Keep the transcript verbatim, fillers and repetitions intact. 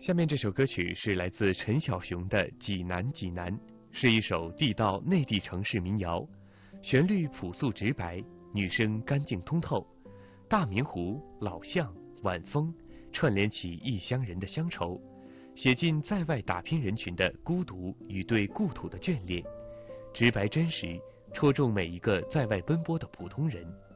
下面这首歌曲是来自陈小熊的《济南济南》，是一首地道内地城市民谣，旋律朴素直白，女声干净通透，大明湖、老巷、晚风串联起异乡人的乡愁，写进在外打拼人群的孤独与对故土的眷恋，直白真实，戳中每一个在外奔波的普通人。